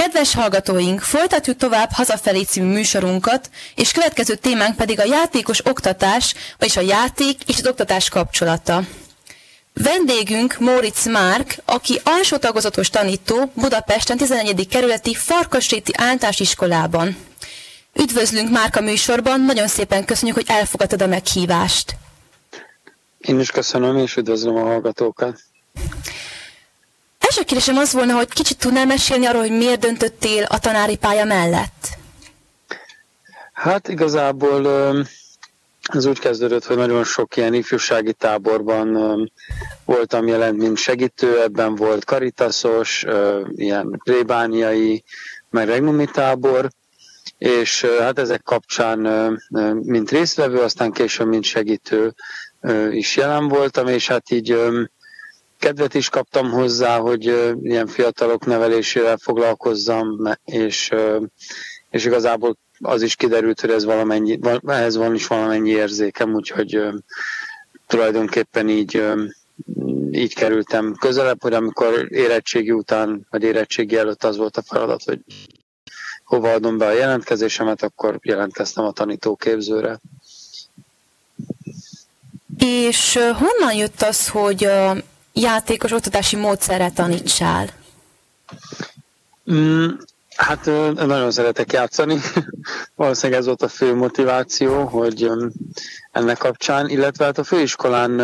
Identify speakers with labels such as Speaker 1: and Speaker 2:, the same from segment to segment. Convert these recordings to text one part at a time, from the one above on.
Speaker 1: Kedves hallgatóink, folytatjuk tovább Hazafelé című műsorunkat, és következő témánk pedig a játékos oktatás, vagyis a játék és az oktatás kapcsolata. Vendégünk Móricz Márk, aki alsó tagozatos tanító Budapesten 11. kerületi Farkasréti általános iskolában. Üdvözlünk Márk a műsorban, nagyon szépen köszönjük, hogy elfogadtad a meghívást.
Speaker 2: Én is köszönöm, és üdvözlöm a hallgatókat.
Speaker 1: Első kérdésem az volna, hogy kicsit tudnál mesélni arról, hogy miért döntöttél a tanári pálya mellett?
Speaker 2: Hát igazából ez úgy kezdődött, hogy nagyon sok ilyen ifjúsági táborban voltam jelent, mint segítő, ebben volt karitasos, ilyen plébániai, meg regnumi tábor, és hát ezek kapcsán mint résztvevő, aztán később mint segítő is jelen voltam, és hát így kedvet is kaptam hozzá, hogy ilyen fiatalok nevelésével foglalkozzam, és igazából az is kiderült, hogy ehhez van is valamennyi érzékem, úgyhogy tulajdonképpen így kerültem közelebb, hogy amikor érettségi után, vagy érettségi előtt az volt a feladat, hogy hova adom be a jelentkezésemet, akkor jelentkeztem a tanítóképzőre.
Speaker 1: És honnan jött az, hogy játékos oktatási módszerrel tanítsál?
Speaker 2: Hát nagyon szeretek játszani. Valószínűleg ez volt a fő motiváció, hogy ennek kapcsán, illetve hát a főiskolán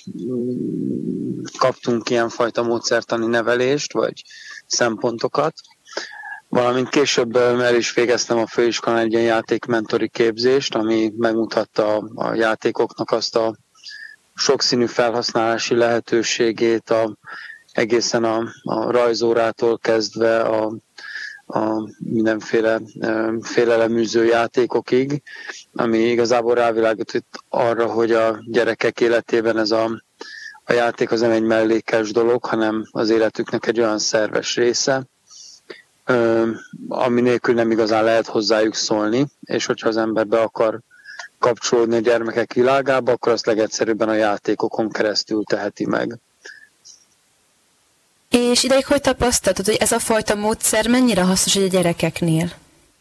Speaker 2: kaptunk ilyenfajta módszertani nevelést, vagy szempontokat. Valamint később el is végeztem a főiskolán egy ilyen játékmentori képzést, ami megmutatta a játékoknak azt a sokszínű felhasználási lehetőségét, egészen a rajzórától kezdve a mindenféle féleleműző játékokig, ami igazából rávilágított arra, hogy a gyerekek életében ez a játék az nem egy mellékes dolog, hanem az életüknek egy olyan szerves része, ami nélkül nem igazán lehet hozzájuk szólni, és hogyha az ember be akar kapcsolódni a gyermekek világába, akkor azt legegyszerűbben a játékokon keresztül teheti meg.
Speaker 1: És ideig hogy tapasztaltad, hogy ez a fajta módszer mennyire hasznos a gyerekeknél?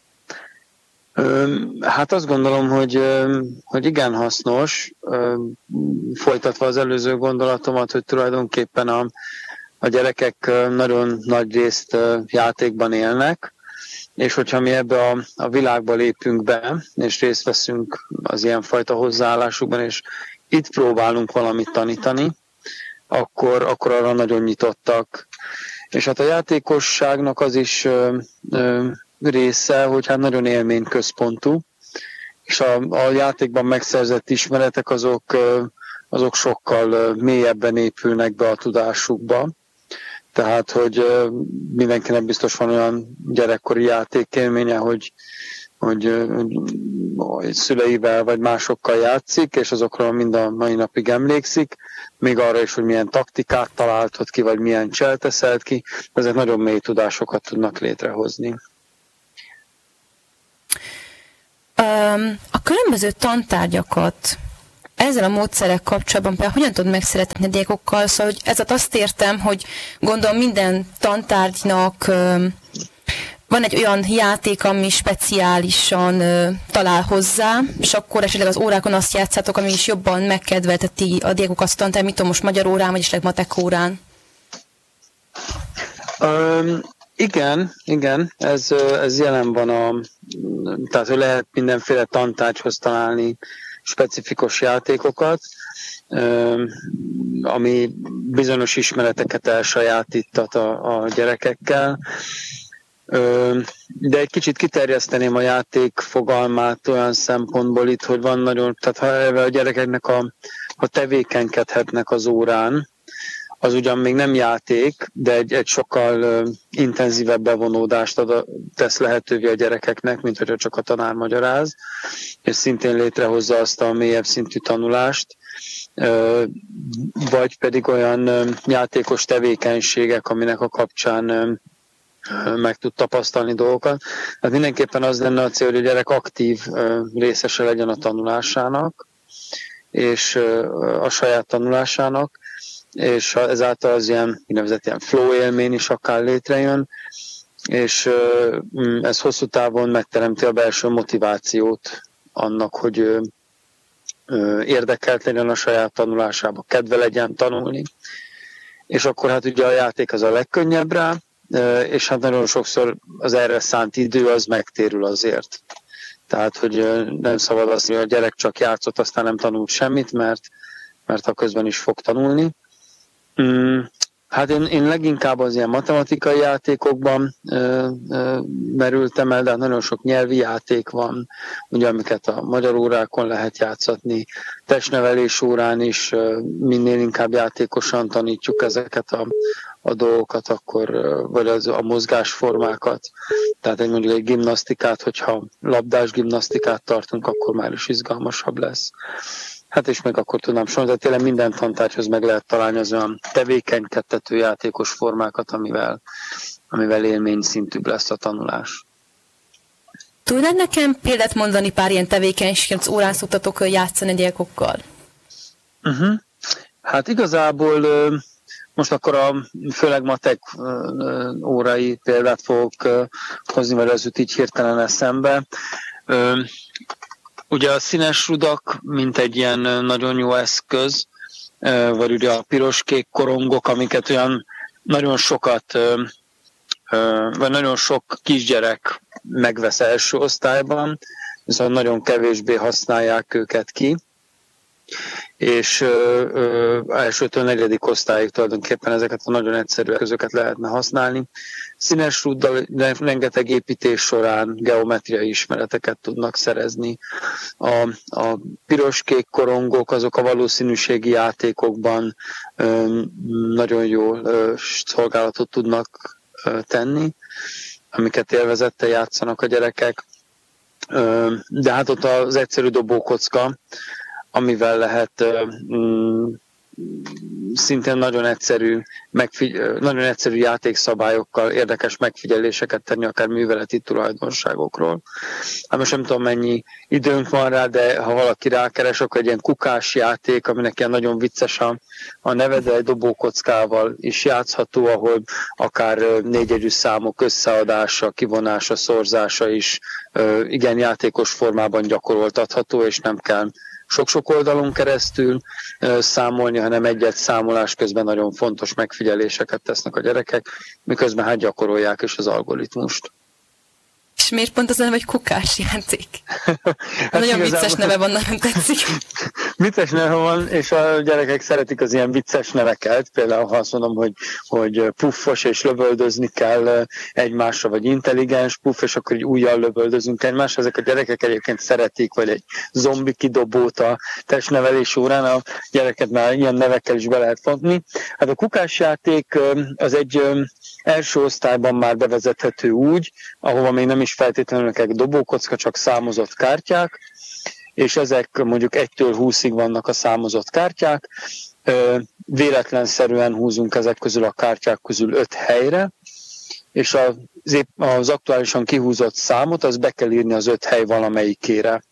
Speaker 2: Hát azt gondolom, hogy igen hasznos, folytatva az előző gondolatomat, hogy tulajdonképpen a gyerekek nagyon nagy részt játékban élnek, és hogyha mi ebbe a világba lépünk be, és részt veszünk az ilyenfajta hozzáállásukban, és itt próbálunk valamit tanítani, akkor arra nagyon nyitottak. És hát a játékosságnak az is része, hogy hát nagyon élményközpontú, és a játékban megszerzett ismeretek azok sokkal mélyebben épülnek be a tudásukba. Tehát, hogy mindenkinek biztos van olyan gyerekkori játékélménye, hogy szüleivel vagy másokkal játszik, és azokra mind a mai napig emlékszik, még arra is, hogy milyen taktikát találtott ki, vagy milyen cselteszelt ki, ezek nagyon mély tudásokat tudnak létrehozni.
Speaker 1: A különböző tantárgyakat ezzel a módszerek kapcsolatban például hogyan tudod megszeretni a diákokkal? Szóval hogy ezzel azt értem, hogy gondolom minden tantárgynak van egy olyan játék, ami speciálisan talál hozzá, és akkor esetleg az órákon azt játszátok, ami is jobban megkedvelteti a diákokat azt a tantárgy, mit tudom, most magyar órán, vagy esetleg matek órán.
Speaker 2: Igen, ez jelen van, tehát hogy lehet mindenféle tantárgyhoz találni specifikus játékokat, ami bizonyos ismereteket elsajátítat a gyerekekkel. De egy kicsit kiterjeszteném a játék fogalmát olyan szempontból itt, hogy van nagyon, tehát ha a gyerekeknek ha tevékenykedhetnek az órán, az ugyan még nem játék, de egy sokkal intenzívebb bevonódást tesz lehetővé a gyerekeknek, mint hogyha csak a tanár magyaráz, és szintén létrehozza azt a mélyebb szintű tanulást, vagy pedig olyan játékos tevékenységek, aminek a kapcsán meg tud tapasztalni dolgokat. Hát mindenképpen az lenne a cél, hogy a gyerek aktív részese legyen a tanulásának, és a saját tanulásának, és ezáltal az ilyen úgynevezett ilyen flow élmény is akár létrejön, és ez hosszú távon megteremti a belső motivációt annak, hogy érdekelt legyen a saját tanulásába, kedve legyen tanulni. És akkor hát ugye a játék az a legkönnyebb rá, és hát nagyon sokszor az erre szánt idő az megtérül azért. Tehát, hogy nem szabad azt mondani, hogy a gyerek csak játszott, aztán nem tanult semmit, mert a közben is fog tanulni. Hát én leginkább az ilyen matematikai játékokban merültem el, de nagyon sok nyelvi játék van, ugye, amiket a magyar órákon lehet játszatni. Testnevelés órán is minél inkább játékosan tanítjuk ezeket a dolgokat, akkor, vagy a mozgásformákat. Tehát mondjuk egy gimnasztikát, hogyha labdás gimnasztikát tartunk, akkor már is izgalmasabb lesz. Hát és meg akkor tudnám sorolni, de tényleg minden tantárgyhoz meg lehet találni az olyan tevékenykedtető játékos formákat, amivel élményszintűbb lesz a tanulás.
Speaker 1: Tudnád nekem példát mondani pár ilyen tevékenységet, az órán szoktatok játszani gyerekokkal?
Speaker 2: Hát igazából most akkor főleg matek órai példát fogok hozni, mert ez jut így hirtelen eszembe. Ugye a színes rudak, mint egy ilyen nagyon jó eszköz, vagy ugye a piros-kék korongok, amiket olyan nagyon sokat, vagy nagyon sok kisgyerek megvesz első osztályban, viszont nagyon kevésbé használják őket ki, és elsőtől negyedik osztályig tulajdonképpen ezeket a nagyon egyszerű eszközöket lehetne használni. Színes rúddal rengeteg építés során geometriai ismereteket tudnak szerezni. A piros-kék korongok azok a valószínűségi játékokban nagyon jó szolgálatot tudnak tenni, amiket élvezettel játszanak a gyerekek. De hát ott az egyszerű dobókocka, amivel lehet szintén nagyon egyszerű játékszabályokkal érdekes megfigyeléseket tenni, akár műveleti tulajdonságokról. Hát most nem tudom, mennyi időnk van rá, de ha valaki rákeres, akkor egy ilyen kukás játék, aminek ilyen nagyon vicces a neve, de egy dobókockával is játszható, ahol akár négyjegyű számok összeadása, kivonása, szorzása is igen játékos formában gyakoroltatható, és nem kell sok-sok oldalon keresztül számolni, hanem egy-egy számolás közben nagyon fontos megfigyeléseket tesznek a gyerekek, miközben hát gyakorolják is az algoritmust.
Speaker 1: És miért pont az a neve, hogy kukás játék? Hát nagyon vicces neve van, nagyon tetszik.
Speaker 2: Vicces neve van, és a gyerekek szeretik az ilyen vicces neveket. Például ha azt mondom, hogy puffos és lövöldözni kell egymásra, vagy intelligens puff, és akkor egy ujjal lövöldözünk egymásra. Ezek a gyerekek egyébként szeretik, vagy egy zombi kidobót a testnevelés órán. A gyereket már ilyen nevekkel is be lehet fogni. Hát a kukás játék az egy első osztályban már bevezethető úgy, ahova még nem is feltétlenül dobókocka, csak számozott kártyák, és ezek mondjuk 1-től 20-ig vannak a számozott kártyák, véletlenszerűen húzunk ezek közül a kártyák közül 5 helyre, és az aktuálisan kihúzott számot, az be kell írni az 5 hely valamelyikére.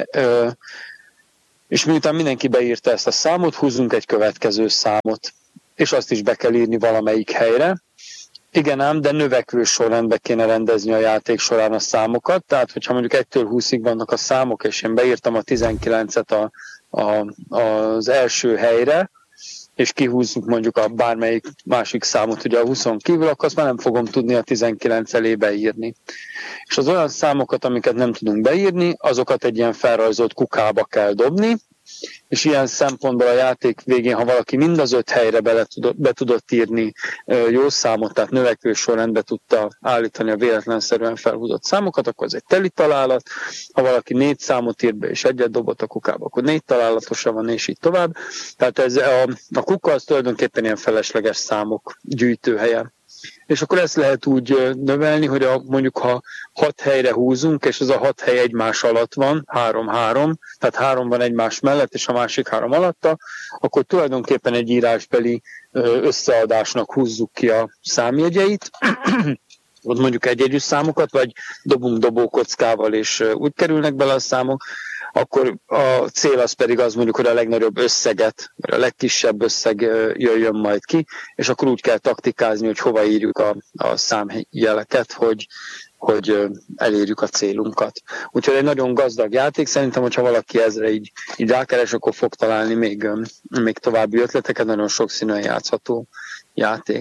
Speaker 2: És miután mindenki beírta ezt a számot, húzunk egy következő számot, és azt is be kell írni valamelyik helyre. Igen ám, de növekvő sorrendbe kéne rendezni a játék során a számokat, tehát hogyha mondjuk 1-től 20-ig vannak a számok, és én beírtam a 19-et az első helyre, és kihúzzuk mondjuk a bármelyik másik számot, ugye a 20-on kívül, akkor azt már nem fogom tudni a 19 elé beírni. És az olyan számokat, amiket nem tudunk beírni, azokat egy ilyen felrajzolt kukába kell dobni, és ilyen szempontból a játék végén, ha valaki mind az 5 helyre be tudott írni jó számot, tehát növekvő sorrendbe tudta állítani a véletlenszerűen felhúzott számokat, akkor ez egy teli találat. Ha valaki 4 számot írt be és egyet dobott a kukába, akkor 4 találatosa van, és így tovább. Tehát ez a kuka az tulajdonképpen ilyen felesleges számok gyűjtőhelye. És akkor ezt lehet úgy növelni, hogy mondjuk ha 6 helyre húzunk, és az a 6 hely egymás alatt van, 3-3, tehát 3 van egymás mellett, és a másik 3 alatta, akkor tulajdonképpen egy írásbeli összeadásnak húzzuk ki a számjegyeit, ott mondjuk egyegyű számokat, vagy dobunk dobókockával, és úgy kerülnek bele a számok. akkor a cél az pedig az mondjuk, hogy a legnagyobb összeget, vagy a legkisebb összeg jöjjön majd ki, és akkor úgy kell taktikázni, hogy hova írjuk a számjeleket, hogy elérjük a célunkat. Úgyhogy egy nagyon gazdag játék, szerintem, hogyha valaki ezre így rákeres, akkor fog találni még további ötleteket, nagyon sokszínűen játszható játék.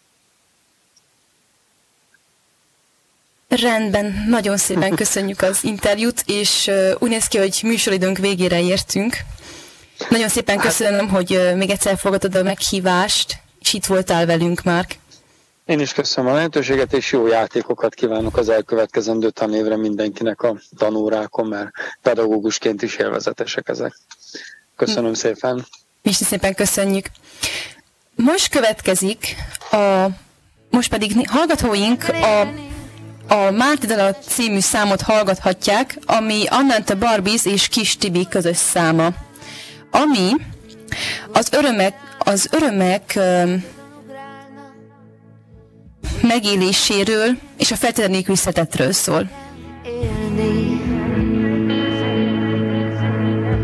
Speaker 1: Rendben, nagyon szépen köszönjük az interjút, és úgy néz ki, hogy műsoridőnk végére értünk. Nagyon szépen köszönöm, hogy még egyszer fogadtad a meghívást, és itt voltál velünk, Márk.
Speaker 2: Én is köszönöm a lehetőséget, és jó játékokat kívánok az elkövetkezendő tanévre mindenkinek a tanórákon, mert pedagógusként is élvezetesek ezek. Köszönöm szépen.
Speaker 1: Mi is szépen köszönjük. Most következik most pedig hallgatóink a Márti Dala című számot hallgathatják, ami Anna and the Barbies és Kis Tibi közös száma, ami az örömek megéléséről és a feltétlenül nélküli szeretetről szól.